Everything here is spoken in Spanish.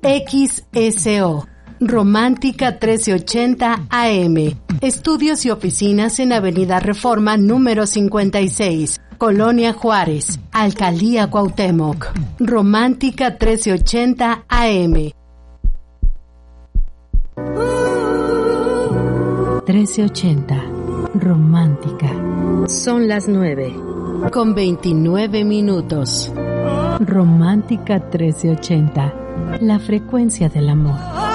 XSO. Romántica 1380 AM. Estudios y oficinas en Avenida Reforma número 56, Colonia Juárez, Alcaldía Cuauhtémoc. Romántica 1380 AM. 1380. Romántica. Son las 9:29. Romántica 1380. La frecuencia del amor.